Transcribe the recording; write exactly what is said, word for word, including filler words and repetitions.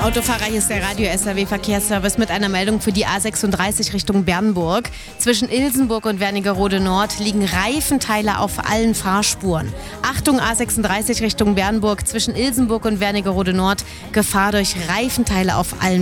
Autofahrer, hier ist der Radio-S R W-Verkehrsservice mit einer Meldung für die A sechsunddreißig Richtung Bernburg. Zwischen Ilsenburg und Wernigerode Nord liegen Reifenteile auf allen Fahrspuren. Achtung, A sechsunddreißig Richtung Bernburg, zwischen Ilsenburg und Wernigerode Nord, Gefahr durch Reifenteile auf allen